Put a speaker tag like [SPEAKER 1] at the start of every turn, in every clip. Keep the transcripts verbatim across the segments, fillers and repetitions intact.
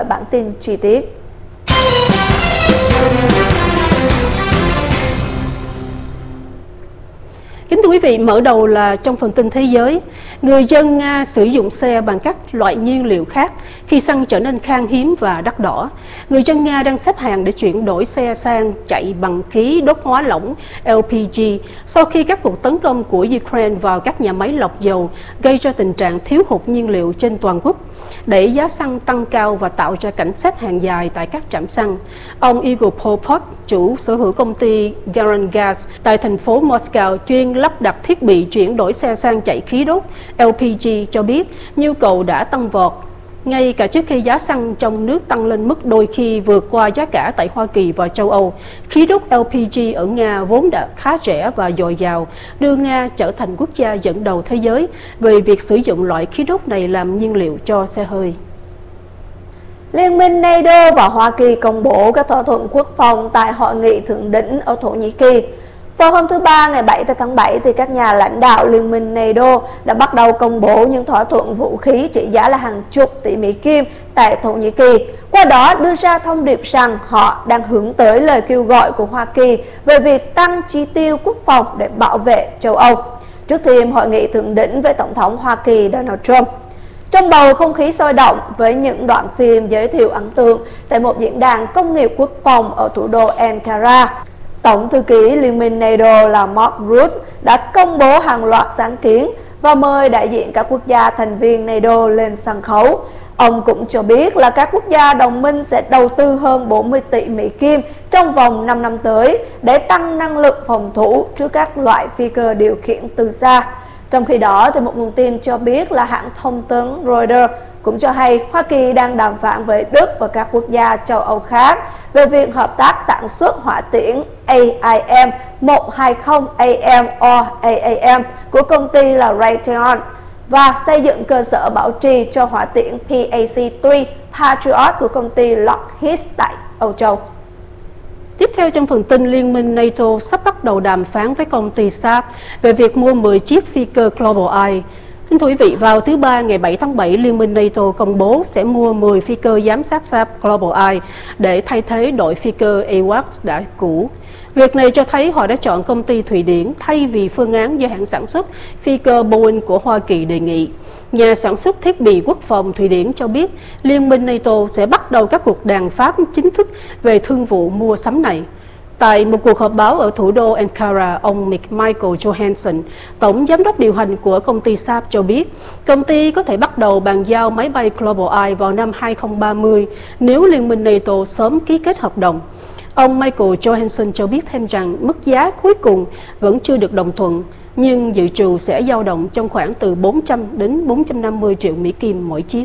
[SPEAKER 1] Bản tin chi tiết.
[SPEAKER 2] Kính thưa quý vị, mở đầu là trong phần tin thế giới, người dân Nga sử dụng xe bằng các loại nhiên liệu khác khi xăng trở nên khan hiếm và đắt đỏ. Người dân Nga đang xếp hàng để chuyển đổi xe sang chạy bằng khí đốt hóa lỏng L P G sau khi các cuộc tấn công của Ukraine vào các nhà máy lọc dầu gây ra tình trạng thiếu hụt nhiên liệu trên toàn quốc, đẩy giá xăng tăng cao và tạo ra cảnh xếp hàng dài tại các trạm xăng. Ông Igor Popov, chủ sở hữu công ty Garan Gas tại thành phố Moscow chuyên lắp đặt thiết bị chuyển đổi xe sang chạy khí đốt L P G cho biết nhu cầu đã tăng vọt, ngay cả trước khi giá xăng trong nước tăng lên mức đôi khi vượt qua giá cả tại Hoa Kỳ và châu Âu. Khí đốt L P G ở Nga vốn đã khá rẻ và dồi dào, đưa Nga trở thành quốc gia dẫn đầu thế giới về việc sử dụng loại khí đốt này làm nhiên liệu cho xe hơi.
[SPEAKER 1] Liên minh NATO và Hoa Kỳ công bố các thỏa thuận quốc phòng tại hội nghị thượng đỉnh ở Thổ Nhĩ Kỳ. Vào hôm thứ Ba ngày bảy tháng bảy, thì các nhà lãnh đạo Liên minh NATO đã bắt đầu công bố những thỏa thuận vũ khí trị giá là hàng chục tỷ Mỹ Kim tại Thổ Nhĩ Kỳ, qua đó đưa ra thông điệp rằng họ đang hướng tới lời kêu gọi của Hoa Kỳ về việc tăng chi tiêu quốc phòng để bảo vệ châu Âu, trước thềm hội nghị thượng đỉnh với Tổng thống Hoa Kỳ Donald Trump. Trong bầu không khí sôi động với những đoạn phim giới thiệu ấn tượng tại một diễn đàn công nghiệp quốc phòng ở thủ đô Ankara, Tổng thư ký Liên minh NATO là Mark Rutte đã công bố hàng loạt sáng kiến và mời đại diện các quốc gia thành viên NATO lên sân khấu. Ông cũng cho biết là các quốc gia đồng minh sẽ đầu tư hơn bốn mươi tỷ Mỹ Kim trong vòng năm năm tới để tăng năng lực phòng thủ trước các loại phi cơ điều khiển từ xa. Trong khi đó, thì một nguồn tin cho biết là hãng thông tấn Reuters cũng cho hay Hoa Kỳ đang đàm phán với Đức và các quốc gia châu Âu khác về việc hợp tác sản xuất hỏa tiễn A I M một hai không A M or A A M của công ty là Raytheon và xây dựng cơ sở bảo trì cho hỏa tiễn P A C ba Patriot của công ty Lockheed tại Âu Châu.
[SPEAKER 2] Tiếp theo trong phần tin, Liên minh NATO sắp bắt đầu đàm phán với công ty Saab về việc mua mười chiếc phi cơ Global Eye. Xin thưa quý vị, vào thứ Ba ngày bảy tháng bảy, Liên minh NATO công bố sẽ mua mười phi cơ giám sát Saab Global Eye để thay thế đội phi cơ A W A C S đã cũ. Việc này cho thấy họ đã chọn công ty Thụy Điển thay vì phương án do hãng sản xuất phi cơ Boeing của Hoa Kỳ đề nghị. Nhà sản xuất thiết bị quốc phòng Thụy Điển cho biết Liên minh NATO sẽ bắt đầu các cuộc đàm phán chính thức về thương vụ mua sắm này. Tại một cuộc họp báo ở thủ đô Ankara, ông Michael Johansson, tổng giám đốc điều hành của công ty Saab cho biết công ty có thể bắt đầu bàn giao máy bay Global Eye vào năm hai không ba không nếu Liên minh NATO sớm ký kết hợp đồng. Ông Michael Johansson cho biết thêm rằng mức giá cuối cùng vẫn chưa được đồng thuận, nhưng dự trù sẽ dao động trong khoảng từ bốn trăm đến bốn trăm năm mươi triệu Mỹ Kim mỗi chiếc.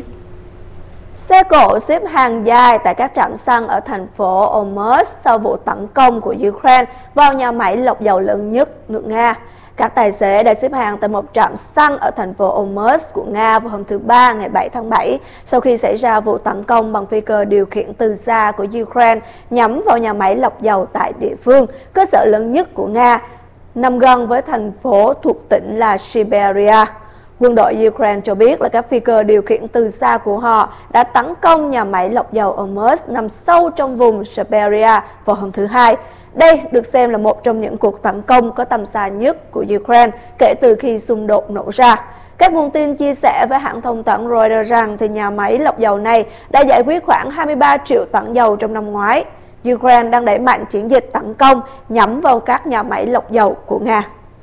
[SPEAKER 1] Xe cộ xếp hàng dài tại các trạm xăng ở thành phố Omsk sau vụ tấn công của Ukraine vào nhà máy lọc dầu lớn nhất nước Nga. Các tài xế đã xếp hàng tại một trạm xăng ở thành phố Omsk của Nga vào hôm thứ Ba ngày bảy tháng bảy sau khi xảy ra vụ tấn công bằng phi cơ điều khiển từ xa của Ukraine nhắm vào nhà máy lọc dầu tại địa phương, cơ sở lớn nhất của Nga, nằm gần với thành phố thuộc tỉnh là Siberia. Quân đội Ukraine cho biết là các phi cơ điều khiển từ xa của họ đã tấn công nhà máy lọc dầu Omsk nằm sâu trong vùng Siberia vào hôm thứ Hai. Đây được xem là một trong những cuộc tấn công có tầm xa nhất của Ukraine kể từ khi xung đột nổ ra. Các nguồn tin chia sẻ với hãng thông tấn Reuters rằng thì nhà máy lọc dầu này đã giải quyết khoảng hai mươi ba triệu tấn dầu trong năm ngoái. Ukraine đang đẩy mạnh chiến dịch tấn công nhắm vào các nhà máy lọc dầu của Nga.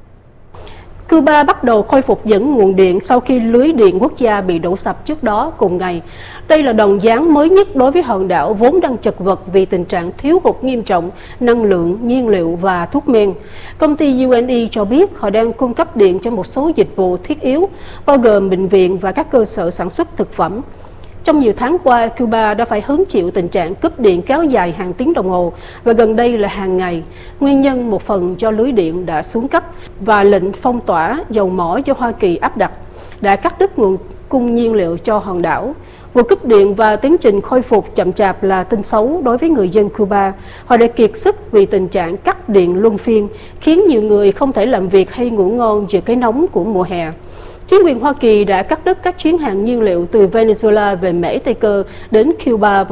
[SPEAKER 2] Cuba bắt đầu khôi phục dẫn nguồn điện sau khi lưới điện quốc gia bị đổ sập trước đó cùng ngày. Đây là đòn giáng mới nhất đối với hòn đảo vốn đang chật vật vì tình trạng thiếu hụt nghiêm trọng năng lượng, nhiên liệu và thuốc men. Công ty U N E cho biết họ đang cung cấp điện cho một số dịch vụ thiết yếu, bao gồm bệnh viện và các cơ sở sản xuất thực phẩm. Trong nhiều tháng qua, Cuba đã phải hứng chịu tình trạng cúp điện kéo dài hàng tiếng đồng hồ và gần đây là hàng ngày. Nguyên nhân một phần do lưới điện đã xuống cấp và lệnh phong tỏa dầu mỏ do Hoa Kỳ áp đặt đã cắt đứt nguồn cung nhiên liệu cho hòn đảo. Vụ cúp điện và tiến trình khôi phục chậm chạp là tin xấu đối với người dân Cuba. Họ đã kiệt sức vì tình trạng cắt điện luân phiên, khiến nhiều người không thể làm việc hay ngủ ngon giữa cái nóng của mùa hè. Chính quyền Hoa Kỳ đã cắt đứt các chuyến hàng nhiên liệu từ Venezuela về Mễ Tây Cơ đến Cuba